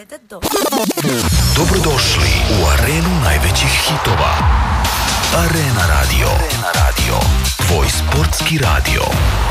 da dođe. Dobrodošli u arenu najvećih hitova. Arena Radio. Tvoj sportski radio.